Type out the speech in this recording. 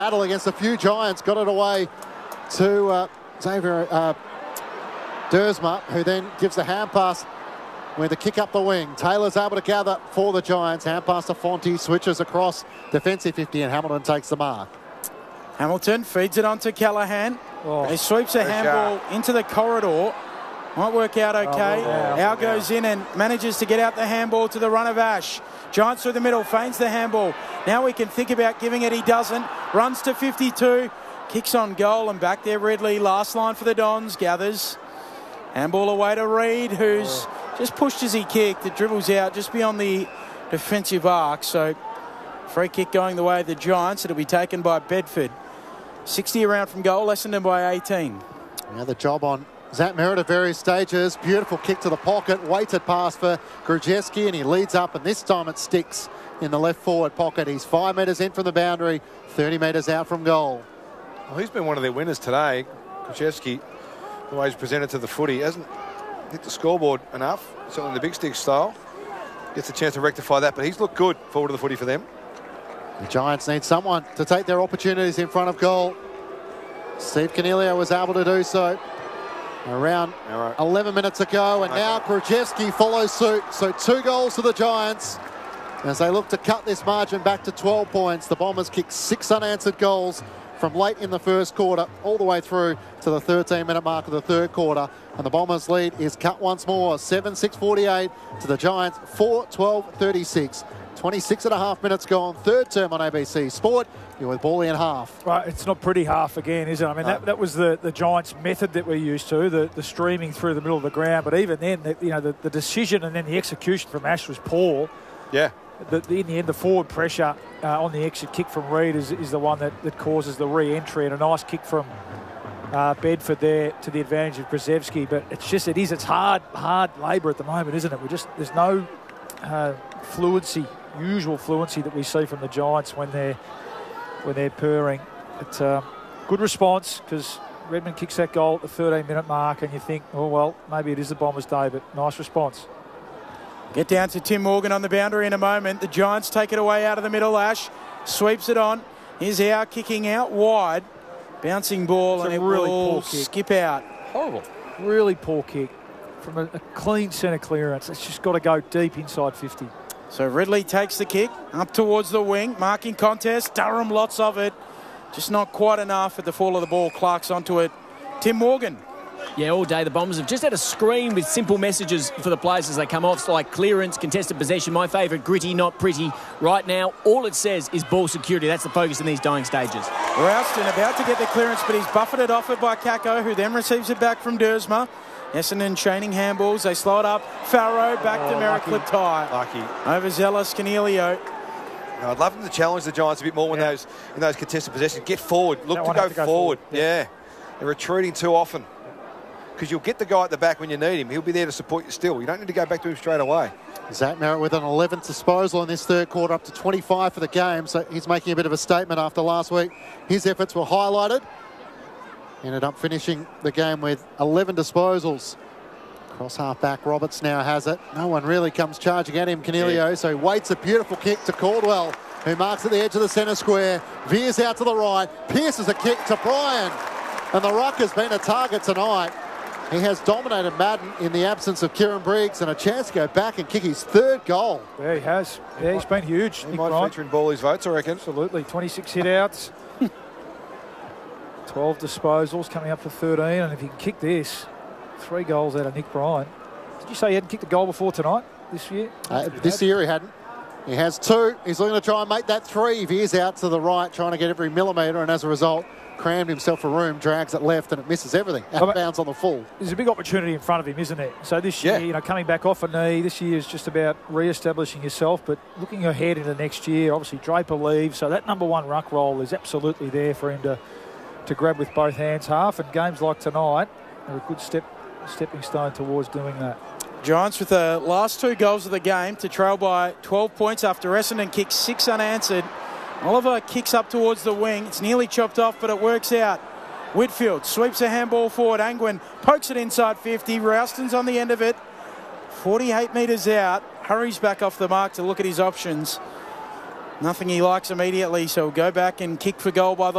battle against a few Giants, got it away to Xavier Dersma, who then gives the hand pass with a kick up the wing. Taylor's able to gather for the Giants. Hand pass to Fonte, switches across defensive 50, and Hamilton takes the mark. Hamilton feeds it on to Callaghan. He sweeps a handball into the corridor. Might work out okay. Al goes in and manages to get out the handball to the run of Ash. Giants through the middle, feigns the handball. Now we can think about giving it. He doesn't. Runs to 52. Kicks on goal and back there Ridley. Last line for the Dons. Gathers. Handball away to Reid, who's just pushed as he kicked. It dribbles out just beyond the defensive arc. So free kick going the way of the Giants. It'll be taken by Bedford. 60 around from goal, Essendon by 18. Another job on Zach Merritt at various stages. Beautiful kick to the pocket. Weighted pass for Grujeski, and he leads up, and this time it sticks in the left forward pocket. He's 5 metres in from the boundary, 30 metres out from goal. Well, he's been one of their winners today. Grujeski, the way he's presented to the footy, hasn't hit the scoreboard enough, certainly the big stick style. Gets a chance to rectify that, but he's looked good forward to the footy for them. The Giants need someone to take their opportunities in front of goal. Steve Coniglio was able to do so around 11 minutes ago, and now Grujeski follows suit. So 2 goals to the Giants as they look to cut this margin back to 12 points. The Bombers kicked 6 unanswered goals from late in the first quarter all the way through to the 13-minute mark of the third quarter, and the Bombers' lead is cut once more, 7-6-48 to the Giants, 4-12-36. 26 and a half minutes gone, third term on ABC Sport. You're with Bally and half. Right, it's not pretty half again, is it? I mean, that was the Giants' method that we're used to, the streaming through the middle of the ground. But even then, the decision and then the execution from Ash was poor. Yeah. In the end, the forward pressure on the exit kick from Reid is the one that causes the re-entry, and a nice kick from Bedford there to the advantage of Brzezowski. But it's hard labour at the moment, isn't it? There's no usual fluency that we see from the Giants when they're purring. It's good response, because Redmond kicks that goal at the 13-minute mark, and you think, oh well, maybe it is the Bombers' day, but nice response. Get down to Tim Morgan on the boundary in a moment. The Giants take it away out of the middle. Ash sweeps it on. Here's Howe kicking out wide. Bouncing ball, and it will skip out. Horrible. Really poor kick from a clean centre clearance. It's just got to go deep inside 50. So Ridley takes the kick up towards the wing. Marking contest. Durham, lots of it. Just not quite enough at the fall of the ball. Clark's onto it. Tim Morgan. Yeah, all day the Bombers have just had a screen with simple messages for the players as they come off, like clearance, contested possession. My favourite, gritty, not pretty. Right now, all it says is ball security. That's the focus in these dying stages. Rouston about to get the clearance, but he's buffeted off it by Kako, who then receives it back from Dersma. Essendon chaining handballs. They slow it up. Farrow back to Merritt Cliptire. Lucky. Overzealous Coniglio. I'd love them to challenge the Giants a bit more in those contested possessions. Get forward. Look to go forward. Yeah. They're retreating too often. Because you'll get the guy at the back when you need him. He'll be there to support you still. You don't need to go back to him straight away. Zach Merritt with an 11th disposal in this third quarter, up to 25 for the game. So he's making a bit of a statement after last week. His efforts were highlighted. Ended up finishing the game with 11 disposals. Cross half back, Roberts now has it. No one really comes charging at him, Coniglio. So he waits a beautiful kick to Caldwell, who marks at the edge of the centre square. Veers out to the right. Pierces a kick to Bryan. And the ruck has been a target tonight. He has dominated Madden in the absence of Kieran Briggs, and a chance to go back and kick his third goal. Yeah, he has. Yeah, he's been huge. He might feature in Bally's votes, I reckon. Absolutely. 26 hit-outs. 12 disposals, coming up for 13. And if he can kick this, 3 goals out of Nick Bryan. Did you say he hadn't kicked a goal before tonight, this year? This year he hadn't. He has 2. He's looking to try and make that 3. He veers out to the right, trying to get every millimetre, and as a result, crammed himself for room, drags it left, and it misses everything. Outbounds on the full. There's a big opportunity in front of him, isn't there? So this year, coming back off a knee, this year is just about re-establishing yourself, but looking ahead into next year, obviously Draper leaves, so that number 1 ruck role is absolutely there for him to grab with both hands half, and games like tonight are a good stepping stone towards doing that. Giants with the last 2 goals of the game to trail by 12 points after Essendon kicks 6 unanswered. Oliver kicks up towards the wing. It's nearly chopped off, but it works out. Whitfield sweeps a handball forward. Angwin pokes it inside 50. Rouston's on the end of it. 48 metres out. Hurries back off the mark to look at his options. Nothing he likes immediately, so he'll go back and kick for goal by the